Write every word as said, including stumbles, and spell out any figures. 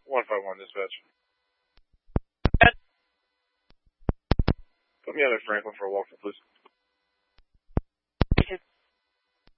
one five one dispatch. Put me out at Franklin for a walk, please.